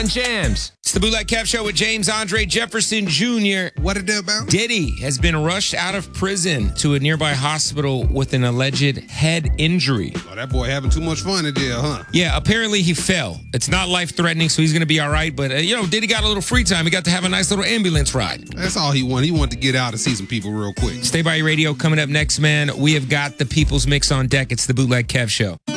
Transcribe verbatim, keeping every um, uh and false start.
Jams. It's the Bootleg Kev Show with James Andre Jefferson Junior What it do about? Diddy has been rushed out of prison to a nearby hospital with an alleged head injury. Oh, that boy having too much fun in there, huh? Yeah, apparently he fell. It's not life-threatening, so he's going to be all right. But, uh, you know, Diddy got a little free time. He got to have a nice little ambulance ride. That's all he wanted. He wanted to get out and see some people real quick. Stay by your radio. Coming up next, man, we have got the People's Mix on deck. It's the Bootleg Kev Show.